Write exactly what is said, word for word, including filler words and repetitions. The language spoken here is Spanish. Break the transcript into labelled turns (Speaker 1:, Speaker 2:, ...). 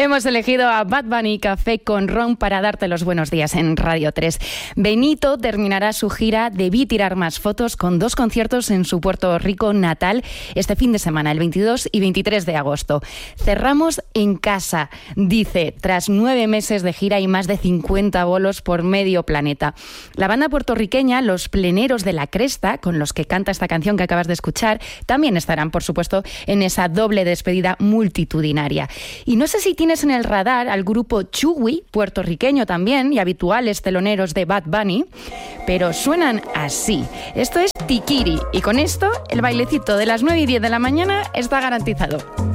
Speaker 1: Hemos elegido a Bad Bunny Café con Ron para darte los buenos días en Radio tres. Benito terminará su gira Debí tirar más fotos con dos conciertos en su Puerto Rico natal este fin de semana, el veintidós y veintitrés de agosto. Cerramos en casa, dice, tras nueve meses de gira y más de cincuenta bolos por medio planeta. La banda puertorriqueña Los Pleneros de la Cresta, con los que canta esta canción que acabas de escuchar, también estarán, por supuesto, en esa doble despedida multitudinaria. Y no sé si tienes en el radar al grupo Chugui, puertorriqueño también, y habituales teloneros de Bad Bunny, pero suenan así. Esto es Tikiri, y con esto el bailecito de las nueve y diez de la mañana está garantizado.